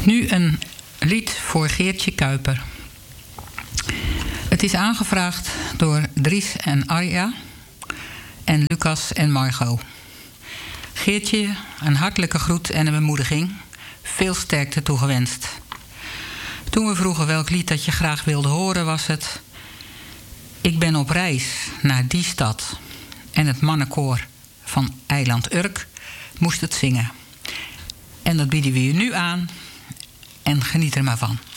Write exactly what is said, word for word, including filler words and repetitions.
Nu een lied voor Geertje Kuiper. Het is aangevraagd door Dries en Arja en Lucas en Margot. Geertje, een hartelijke groet en een bemoediging. Veel sterkte toegewenst. Toen we vroegen welk lied dat je graag wilde horen, was het: Ik ben op reis naar die stad. En het mannenkoor van Eiland Urk moest het zingen. En dat bieden we je nu aan. En geniet er maar van.